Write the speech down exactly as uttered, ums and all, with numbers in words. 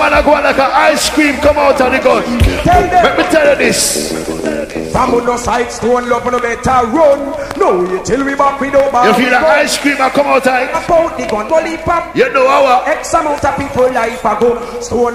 man I go like an ice cream come out of the gun. Let me tell you this. From on no side stone love no better run. No, you till we back with over. You feel the ice cream I come out of it? About the gun, go leap up. You know our X amount of people life ago. Stone